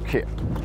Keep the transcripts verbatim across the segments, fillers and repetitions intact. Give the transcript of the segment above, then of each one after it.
Okay.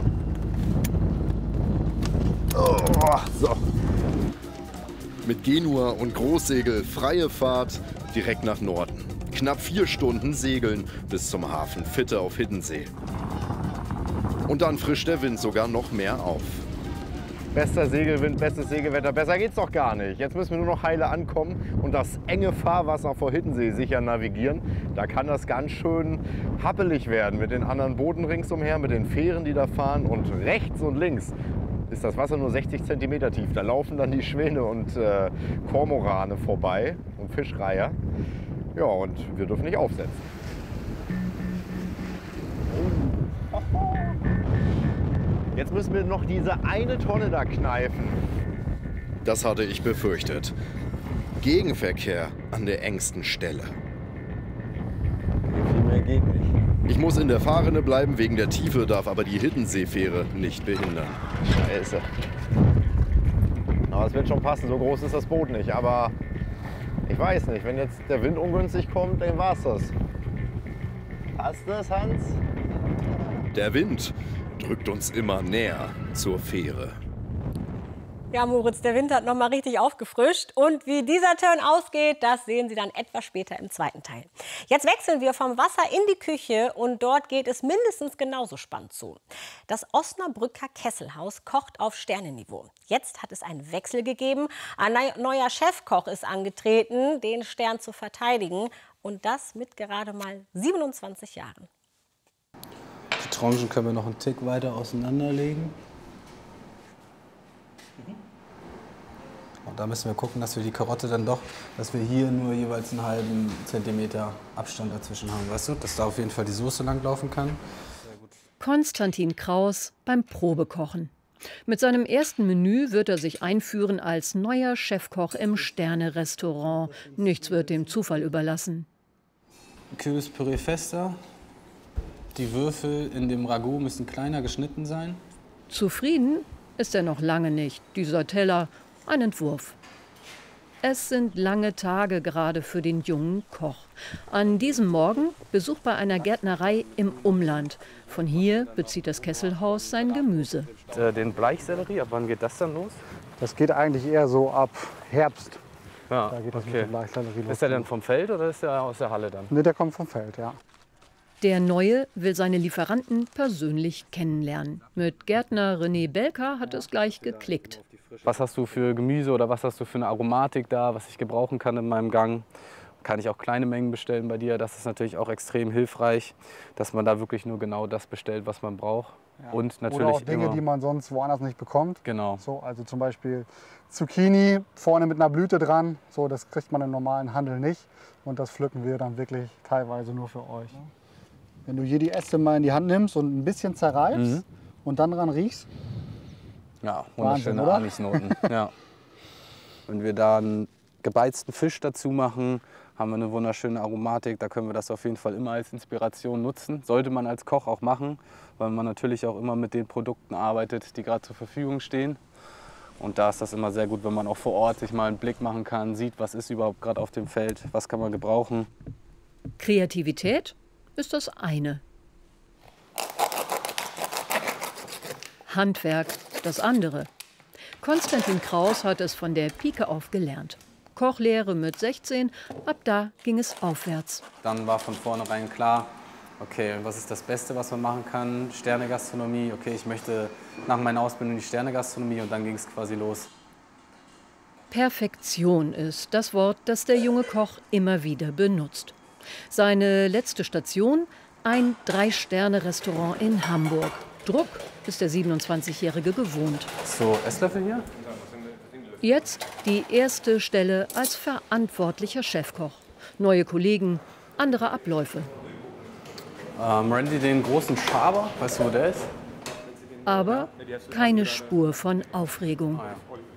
Oh, so. Mit Genua und Großsegel freie Fahrt direkt nach Norden. Knapp vier Stunden segeln bis zum Hafen Fitte auf Hiddensee. Und dann frischt der Wind sogar noch mehr auf. Bester Segelwind, bestes Segelwetter, besser geht's doch gar nicht. Jetzt müssen wir nur noch heile ankommen und das enge Fahrwasser vor Hiddensee sicher navigieren. Da kann das ganz schön happelig werden mit den anderen Booten ringsumher, mit den Fähren, die da fahren. Und rechts und links ist das Wasser nur sechzig Zentimeter tief. Da laufen dann die Schwäne und äh, Kormorane vorbei und Fischreiher. Ja, und wir dürfen nicht aufsetzen. Jetzt müssen wir noch diese eine Tonne da kneifen. Das hatte ich befürchtet. Gegenverkehr an der engsten Stelle. Viel mehr geht nicht. Ich muss in der Fahrrinne bleiben, wegen der Tiefe darf aber die Hiddensee-Fähre nicht behindern. Scheiße. Aber es wird schon passen, so groß ist das Boot nicht. Aber ich weiß nicht, wenn jetzt der Wind ungünstig kommt, dann war's das. Passt das, Hans? Der Wind drückt uns immer näher zur Fähre. Ja, Moritz, der Wind hat noch mal richtig aufgefrischt. Und wie dieser Turn ausgeht, das sehen Sie dann etwas später im zweiten Teil. Jetzt wechseln wir vom Wasser in die Küche und dort geht es mindestens genauso spannend zu. Das Osnabrücker Kesselhaus kocht auf Sternenniveau. Jetzt hat es einen Wechsel gegeben. Ein neuer Chefkoch ist angetreten, den Stern zu verteidigen. Und das mit gerade mal siebenundzwanzig Jahren. Die Tranchen können wir noch einen Tick weiter auseinanderlegen. Und da müssen wir gucken, dass wir die Karotte dann doch, dass wir hier nur jeweils einen halben Zentimeter Abstand dazwischen haben, weißt du? Dass da auf jeden Fall die Soße langlaufen kann. Sehr gut. Konstantin Kraus beim Probekochen. Mit seinem ersten Menü wird er sich einführen als neuer Chefkoch im Sterne-Restaurant. Nichts wird dem Zufall überlassen. Kürbispüree fester. Die Würfel in dem Ragout müssen kleiner geschnitten sein. Zufrieden ist er noch lange nicht. Dieser Teller, ein Entwurf. Es sind lange Tage gerade für den jungen Koch. An diesem Morgen Besuch bei einer Gärtnerei im Umland. Von hier bezieht das Kesselhaus sein Gemüse. Den Bleichsellerie, ab wann geht das dann los? Das geht eigentlich eher so ab Herbst. Ja, Da geht das okay. mit dem Bleichsellerie los. Ist der denn vom Feld oder ist der aus der Halle dann? Ne, der kommt vom Feld, ja. Der Neue will seine Lieferanten persönlich kennenlernen. Mit Gärtner René Belka hat es gleich geklickt. Was hast du für Gemüse oder was hast du für eine Aromatik da, was ich gebrauchen kann in meinem Gang? Kann ich auch kleine Mengen bestellen bei dir? Das ist natürlich auch extrem hilfreich, dass man da wirklich nur genau das bestellt, was man braucht. Ja. Und natürlich Oder auch Dinge, immer, die man sonst woanders nicht bekommt. Genau. So, also zum Beispiel Zucchini vorne mit einer Blüte dran. So, das kriegt man im normalen Handel nicht. Und das pflücken wir dann wirklich teilweise nur für euch. Wenn du hier die Äste mal in die Hand nimmst und ein bisschen zerreibst Mhm. und dann dran riechst. Ja, wunderschöne Wahnsinn, oder? Anisnoten. Ja. Wenn wir da einen gebeizten Fisch dazu machen, haben wir eine wunderschöne Aromatik. Da können wir das auf jeden Fall immer als Inspiration nutzen. Sollte man als Koch auch machen, weil man natürlich auch immer mit den Produkten arbeitet, die gerade zur Verfügung stehen. Und da ist das immer sehr gut, wenn man auch vor Ort sich mal einen Blick machen kann, sieht, was ist überhaupt gerade auf dem Feld, was kann man gebrauchen. Kreativität ist das eine. Handwerk das andere. Konstantin Kraus hat es von der Pike auf gelernt. Kochlehre mit sechzehn, ab da ging es aufwärts. Dann war von vornherein klar, okay, was ist das Beste, was man machen kann? Sternegastronomie, okay, ich möchte nach meiner Ausbildung die Sternegastronomie und dann ging es quasi los. Perfektion ist das Wort, das der junge Koch immer wieder benutzt. Seine letzte Station, ein Drei-Sterne-Restaurant in Hamburg. Druck ist der siebenundzwanzigjährige gewohnt. So, Esslöffel hier? Jetzt die erste Stelle als verantwortlicher Chefkoch. Neue Kollegen, andere Abläufe. Ähm, Randy den großen Schaber, weißt du, wo der ist? Aber keine Spur von Aufregung. Ah, ja.